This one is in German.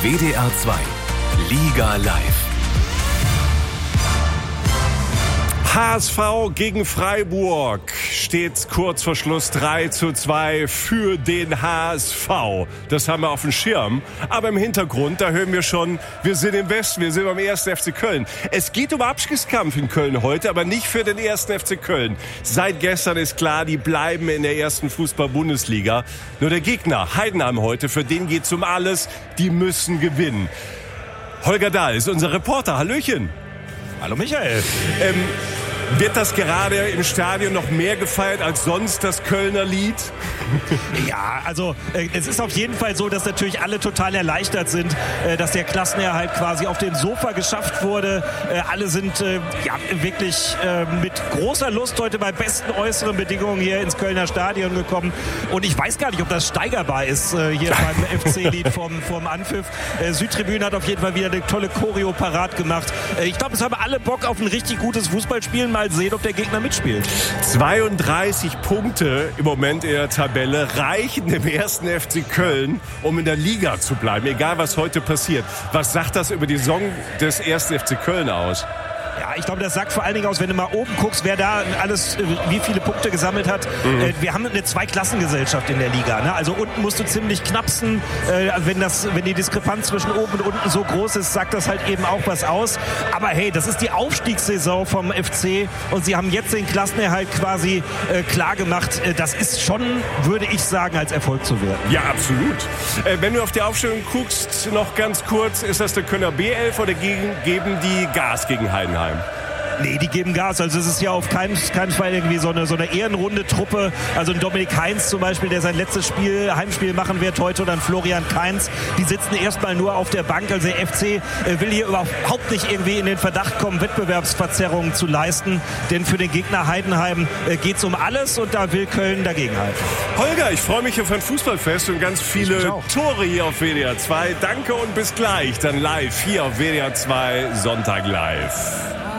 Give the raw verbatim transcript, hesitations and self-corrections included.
W D R zwei Liga live. H S V gegen Freiburg steht kurz vor Schluss drei zu zwei für den H S V. Das haben wir auf dem Schirm. Aber im Hintergrund, da hören wir schon, wir sind im Westen, wir sind beim ersten F C Köln. Es geht um Abstiegskampf in Köln heute, aber nicht für den ersten F C Köln. Seit gestern ist klar, die bleiben in der ersten Fußball-Bundesliga. Nur der Gegner, Heidenheim heute, für den geht's um alles. Die müssen gewinnen. Holger Dahl ist unser Reporter. Hallöchen. Hallo Michael. Ähm, Wird das gerade im Stadion noch mehr gefeiert als sonst, das Kölner Lied? Ja, also äh, es ist auf jeden Fall so, dass natürlich alle total erleichtert sind, äh, dass der Klassenerhalt quasi auf dem Sofa geschafft wurde. Äh, alle sind äh, ja wirklich äh, mit großer Lust heute bei besten äußeren Bedingungen hier ins Kölner Stadion gekommen. Und ich weiß gar nicht, ob das steigerbar ist äh, hier beim F C-Lied vom, vom Anpfiff. Äh, Südtribüne hat auf jeden Fall wieder eine tolle Choreo parat gemacht. Äh, ich glaube, es haben alle Bock auf ein richtig gutes Fußballspielen. Mal sehen, ob der Gegner mitspielt. zweiunddreißig Punkte im Moment in der Tabelle reichen dem ersten F C Köln, um in der Liga zu bleiben, egal was heute passiert. Was sagt das über die Saison des ersten F C Köln aus? Ja, ich glaube, das sagt vor allen Dingen aus, wenn du mal oben guckst, wer da alles, wie viele Punkte gesammelt hat. Mhm. Äh, wir haben eine Zweiklassengesellschaft in der Liga. Ne? Also unten musst du ziemlich knapsen. Äh, wenn, das, wenn die Diskrepanz zwischen oben und unten so groß ist, sagt das halt eben auch was aus. Aber hey, das ist die Aufstiegssaison vom F C und sie haben jetzt den Klassenerhalt quasi äh, klar gemacht. Äh, das ist schon, würde ich sagen, als Erfolg zu werten. Ja, absolut. Äh, wenn du auf die Aufstellung guckst, noch ganz kurz, ist das der Kölner B elf oder gegen, geben die Gas gegen Heidenheim? Nee, die geben Gas. Also es ist ja auf keinen, keinen Fall irgendwie so eine, so eine ehrenrunde Truppe. Also ein Dominik Heinz zum Beispiel, der sein letztes Spiel, Heimspiel machen wird heute, oder ein Florian Kainz. Die sitzen erstmal nur auf der Bank. Also der F C äh, will hier überhaupt nicht irgendwie in den Verdacht kommen, Wettbewerbsverzerrungen zu leisten. Denn für den Gegner Heidenheim äh, geht es um alles und da will Köln dagegenhalten. Holger, ich freue mich auf ein Fußballfest und ganz viele Tore hier auf W D R zwei. Danke und bis gleich. Dann live hier auf W D R zwei Sonntag live.